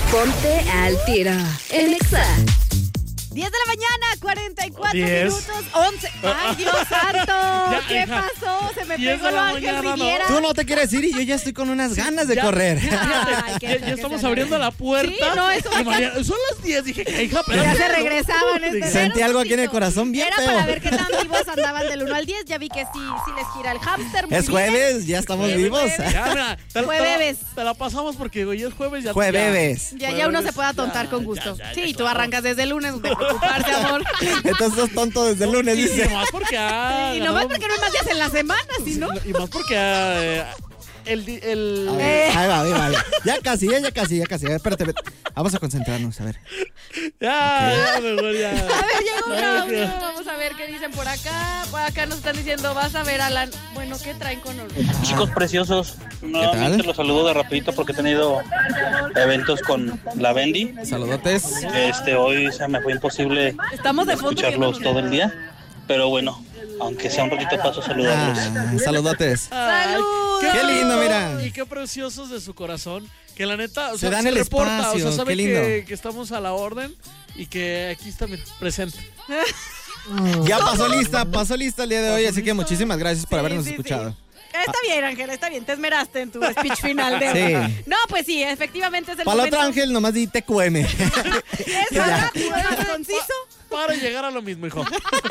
Ponte al tiro en Exa. 10 de la mañana, 44 10. minutos, 11. ¡Ay, Dios santo! Ya, ¿Qué hija. pasó? Se me 10 pegó de lo la Ángel mañana, ¿no? Riviera. Tú no te quieres ir y yo ya estoy con unas ganas de correr. Ay, qué Ya feo que estamos sea. abriendo la puerta. Sí, no, eso y María, son las 10. Dije, hija, pero. Ya se regresaban. Sentí algo aquí en el corazón bien Era feo. para ver qué tan vivos andaban del 1 al 10. Ya vi que sí les gira el hámster. muy Es bien. jueves, ya estamos Es vivos. jueves. Ya, mira, Jueves. te la pasamos porque hoy es jueves. Ya, Jueves. Ya uno se puede atontar con gusto. ya, Sí, ya, tú claro. arrancas desde el lunes de preocuparse, amor. Entonces sos tonto desde el lunes, Y dice. nomás porque. Y nomás porque no hay más días en la semana, ¿sí, no? Y más porque. A ver, ahí va. Ya casi. A ver, espérate. Vamos a concentrarnos, a ver. Ya, mejor ya. A ver, llegó un Ay, audio. Dios. Vamos a ver qué dicen por acá. Por acá nos están diciendo, vas a ver, Alan. Bueno, ¿qué traen con nosotros? Chicos preciosos, nuevamente los saludo de rapidito porque he tenido eventos con la Bendy. Saludotes. Hoy se me fue imposible Estamos de fondo. escucharlos todo el día, pero bueno, aunque sea un ratito paso saludarlos. Saludotes. ¡Saludos! Qué lindo, mira. Y qué preciosos de su corazón. Que la neta, o Se sea, dan el reporta, espacio, o sea, sabe qué lindo. que estamos a la orden y que aquí está, mira, presente. Ya pasó lista el día de hoy, así que muchísimas gracias por habernos sí, escuchado. Está bien, Ángel, está bien. Te esmeraste en tu speech final de Sí. hoy. No, pues sí, efectivamente es el Para el momento. otro Ángel, nomás di TQM. Es Ya. rápido, es conciso. Para llegar a lo mismo, hijo.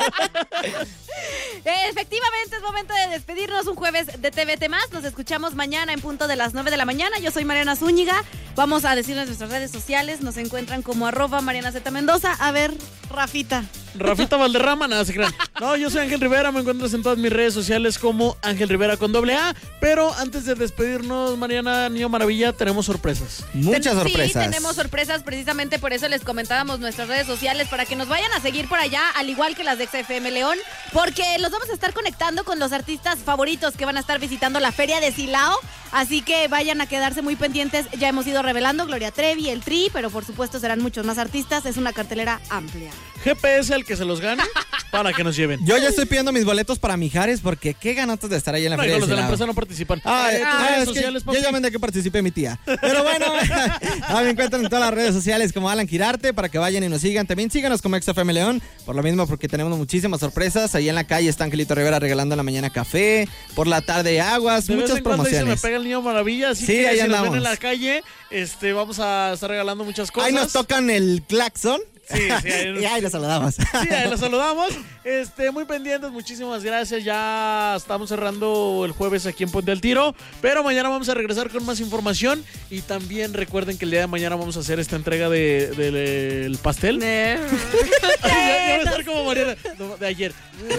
Efectivamente es momento de despedirnos un jueves de TVT más. Nos escuchamos mañana en punto de las 9 de la mañana. Yo soy Mariana Zúñiga. Vamos a decirles nuestras redes sociales. Nos encuentran como @Mariana Z Mendoza. A ver, Rafita. Rafita Valderrama, nada se crean. No, yo soy Ángel Rivera, me encuentras en todas mis redes sociales como Ángel Rivera con AA. Pero antes de despedirnos, Mariana, Niño Maravilla, tenemos sorpresas. Muchas sorpresas. Sí, tenemos sorpresas, precisamente por eso les comentábamos nuestras redes sociales para que nos vayan a seguir por allá, al igual que las de XFM León, porque los vamos a estar conectando con los artistas favoritos que van a estar visitando la Feria de Silao, así que vayan a quedarse muy pendientes. Ya hemos ido revelando Gloria Trevi, el Tri, pero por supuesto serán muchos más artistas. Es una cartelera amplia. GPS al que se los gane para que nos lleven. Yo ya estoy pidiendo mis boletos para Mijares porque qué ganotas de estar ahí en la No, y Feria con los de la Silao. empresa no participan. Ah, Tus redes es que sociales, yo papi. ya mandé que participe mi tía. Pero bueno, me encuentran en todas las redes sociales como Alan Girarte para que vayan y nos sigan. También síganos como XFM León, por lo mismo porque tenemos muchísimas sorpresas. Ahí en la calle está Angelito Rivera regalando en la mañana café, por la tarde aguas, De vez muchas en cuando ahí se me promociones. pega el Niño Maravilla, así Sí, que ahí si nos andamos. ven en la calle, vamos a estar regalando muchas cosas. Ahí nos tocan el claxon. Sí, ahí Y ahí los saludamos. Sí, ahí los saludamos. Muy pendientes, muchísimas gracias. Ya estamos cerrando el jueves aquí en Ponte al Tiro, pero mañana vamos a regresar con más información. Y también recuerden que el día de mañana vamos a hacer esta entrega del pastel. Ya voy a estar como Mariana de ayer.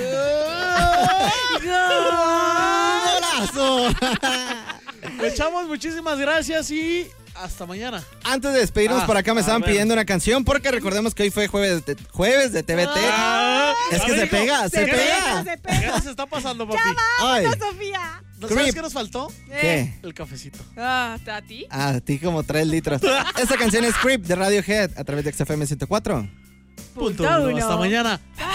¡Golazo! Pues, chavos, muchísimas gracias y hasta mañana. Antes de despedirnos, por acá me estaban a ver. pidiendo una canción porque recordemos que hoy fue jueves de TVT. Es que se pega. ¿Qué se está pasando, papi? Ay, Sofía. ¿No sabes Creep. qué nos faltó? ¿qué? El cafecito. ¿A ti? A ti como 3 litros. Esta canción es Creep de Radiohead a través de XFM 104. Punto uno. Hasta mañana. Bye.